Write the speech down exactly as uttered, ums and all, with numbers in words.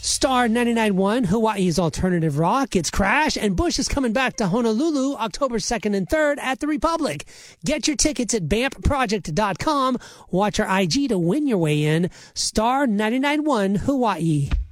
Star ninety-nine point one, Hawaii's alternative rock. It's Crash, and Bush is coming back to Honolulu October second and third at the Republic. Get your tickets at bamp project dot com. Watch our I G to win your way in. Star ninety-nine point one, Hawaii.